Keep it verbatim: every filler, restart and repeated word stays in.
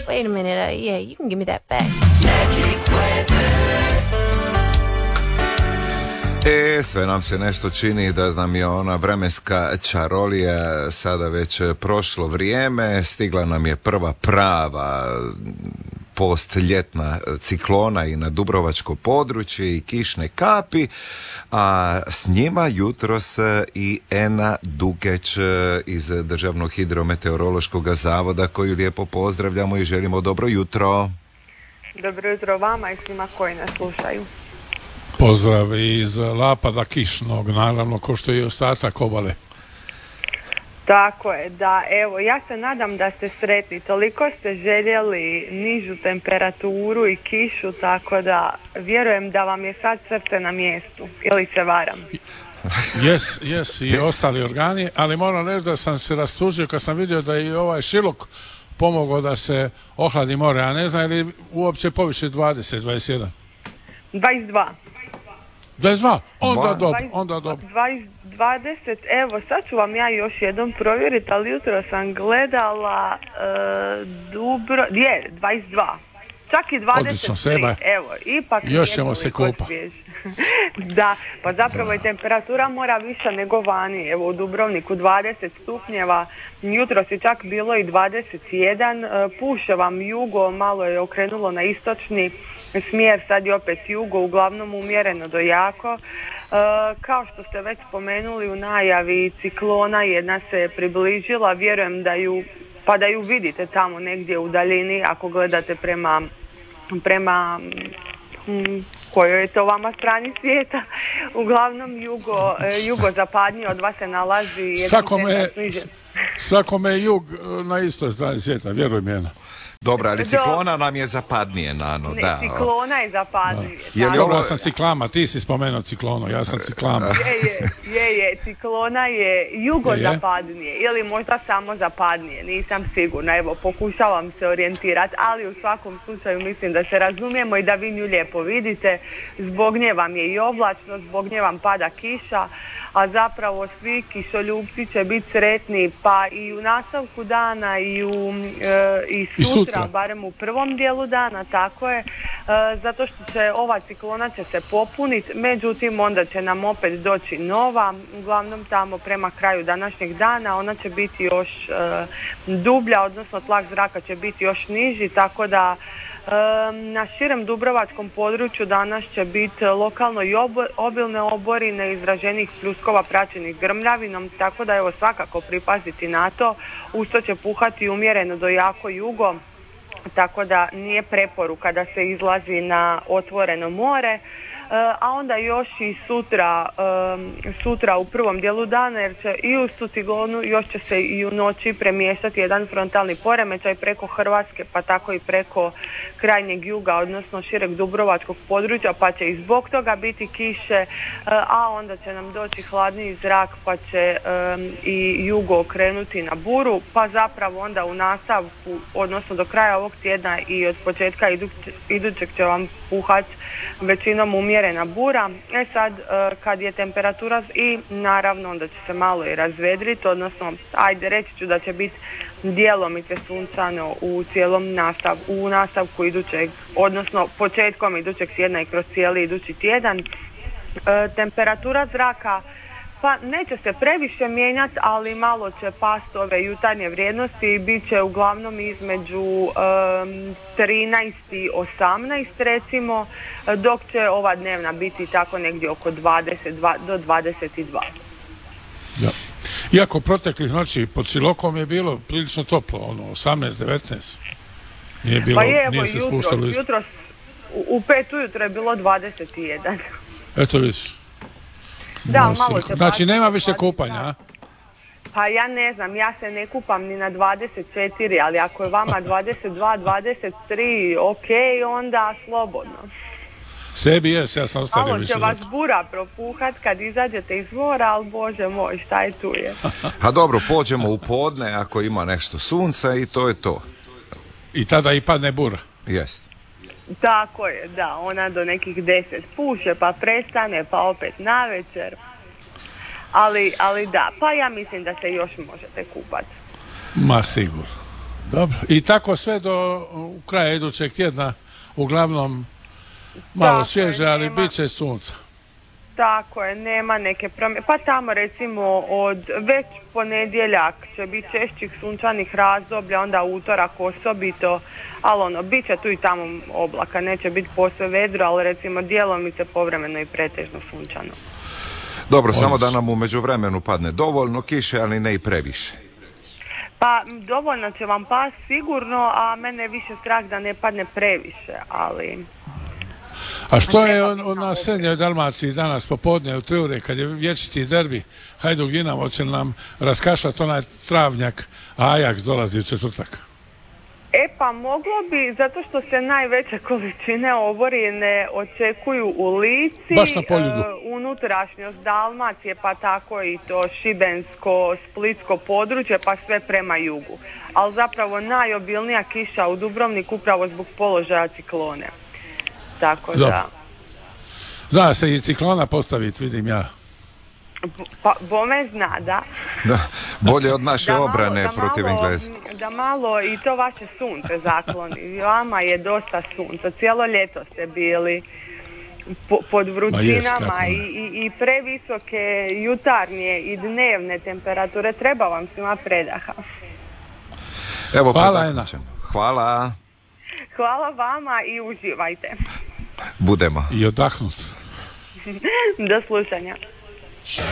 Wait a minute, uh, yeah, you can give me that back. E, sve nam se nešto čini da nam je ona vremenska čarolija sada već prošlo vrijeme, stigla nam je prva prava postljetna ciklona i na dubrovačko područje i kišne kapi, a s njima jutros i Ena Dukeć iz Državnog hidrometeorološkog zavoda, koju lijepo pozdravljamo i želimo dobro jutro. Dobro jutro vama i svima koji nas slušaju. Pozdrav iz Lapada kišnog, naravno, ko što je i ostatak obale. Tako je, da, evo, ja se nadam da ste sretni. Toliko ste željeli nižu temperaturu i kišu, tako da vjerujem da vam je sad srce na mjestu. Ili se varam? Jes, jes, i ostali organi, ali moram reći da sam se rastužio kad sam vidio da je i ovaj Šilok pomogao da se ohladi more, a ne znam je li uopće poviše dvadeset, dvadeset jedan? dvadeset dva. dvadeset dva? Onda dobro, onda dobro. dvadeset, evo sad ću vam ja još jednom provjeriti, ali jutro sam gledala uh, Dubro, je, dvadeset dva. Čak i dvadeset tri, seba. Evo, ipak još ćemo se kupa. Da, pa zapravo je temperatura mora više nego vani. Evo u Dubrovniku dvadeset stupnjeva, jutro si čak bilo i dvadeset jedan, puše vam jugo, malo je okrenulo na istočni smjer, sad je opet jugo, uglavnom umjereno do jako. E, kao što ste već spomenuli u najavi, ciklona jedna se približila, vjerujem da ju, pa da ju vidite tamo negdje u daljini ako gledate prema, prema hm, kojoj je to vama strani svijeta, uglavnom jugo, jugozapadnije od vas se nalazi svakome, svakome je jug na istoj strani svijeta, vjerujem jedna. Dobro, ali ciklona nam je zapadnije, Nano. Ne, da, ciklona je zapadnije. Je li Dobro, ovo... ja sam ciklama, ti si spomenuo ciklonu, ja sam ciklama. Je, je, je, je, ciklona je jugozapadnije ili možda samo zapadnije, nisam sigurna, evo, pokušavam se orijentirati, ali u svakom slučaju mislim da se razumijemo i da vi nju lijepo vidite, zbog nje vam je i oblačno, zbog nje vam pada kiša, a zapravo svi kišoljupci će biti sretni, pa i u nastavku dana i, u, e, i, sutra, I sutra, barem u prvom dijelu dana, tako je, e, zato što će ova ciklona će se popuniti, međutim onda će nam opet doći nova, uglavnom tamo prema kraju današnjeg dana, ona će biti još e, dublja, odnosno tlak zraka će biti još niži, tako da na širem dubrovačkom području danas će biti lokalno i obilne oborine izraženih pljuskova praćenih grmljavinom, tako da evo svakako pripaziti na to. Usto će puhati umjereno do jako jugo, tako da nije preporuka da se izlazi na otvoreno more. A onda još i sutra, sutra u prvom dijelu dana, jer će i uz tu ciklonu još će se i u noći premještati jedan frontalni poremećaj preko Hrvatske, pa tako i preko krajnjeg juga, odnosno šireg dubrovačkog područja, pa će i zbog toga biti kiše, a onda će nam doći hladniji zrak, pa će i jugo okrenuti na buru, pa zapravo onda u nastavku, odnosno do kraja ovog tjedna i od početka idućeg će vam puhati većinom umjerena bura. E sad, kad je temperatura i naravno onda će se malo i razvedriti, odnosno ajde reći ću da će biti djelomice sunčano u cijelom nastav, u nastavku idućeg, odnosno početkom idućeg tjedna i kroz cijeli idući tjedan. E, temperatura zraka pa neće se previše mijenjati, ali malo će pasti ove jutarnje vrijednosti i bit će uglavnom između um, trinaest i osamnaest recimo, dok će ova dnevna biti tako negdje oko dvadeset dva do dvadeset dva. Ja. Iako proteklih noći pod Šilokom je bilo prilično toplo, ono osamnaest devetnaest. Nije bilo, pa je, evo, nije se jutro, spuštalo iz... jutro u, u pet ujutro je bilo dvadeset jedan. Eto vidiš. Da, no, malo će znači nema više kupanja, a? Pa ja ne znam, ja se ne kupam ni na dvadeset četiri, ali ako je vama dvadeset dva, dvadeset tri, ok, onda slobodno. Sebi jes, ja sam ostavio malo više zato. Malo će vas bura propuhat kad izađete iz mora, ali bože moj, šta je tu je? Pa dobro, pođemo u podne ako ima nešto sunca i to je to. I tada i padne bura. Jest. Tako je, da, ona do nekih deset puše, pa prestane, pa opet navečer. Ali, ali da, pa ja mislim da se još možete kupati. Ma sigurno. Dobro. I tako sve do uh, kraja idućeg tjedna, uglavnom malo Tako je, svježe, ali nema- bit će sunca. Tako je, nema neke promjene. Pa tamo recimo od već ponedjeljak će biti češćih sunčanih razdoblja, onda utorak osobito, ali ono, bit će tu i tamo oblaka, neće biti posve vedro, ali recimo djelomice povremeno i pretežno sunčano. Dobro, samo Odlično. da nam u međuvremenu padne dovoljno kiše, ali ne i previše. Pa m, dovoljno će vam pas sigurno, a mene je više strah da ne padne previše, ali... A što je on, on na srednjoj Dalmaciji danas popodne u tri ure, kad je vječiti derbi Hajduk Dinamo, će nam raskašati onaj travnjak, a Ajax dolazi u četvrtak. E pa moglo bi, zato što se najveće količine oborine očekuju u Lici, Baš na Poljudu. e, unutrašnjost Dalmacije, pa tako i to šibensko, splitsko područje, pa sve prema jugu. Ali zapravo najobilnija kiša u Dubrovniku upravo zbog položaja ciklone. Tako Dobro. da, Zna se i ciklona postaviti, vidim ja. pa bome zna, da. Da, bolje od naše Da malo- obrane da protiv malo- Engleza. Da malo i to vaše sunce zakloni. Vama je dosta sunca. Cijelo ljeto ste bili po- pod Ma jest, vrućinama kako ne. i, i, i previsoke jutarnje i dnevne temperature. Treba vam svima predaha. Evo, Hvala, predahnut Ena. ćemo. Hvala. Hvala vama i uživajte. Budemo. I odahnut. Do slušanja.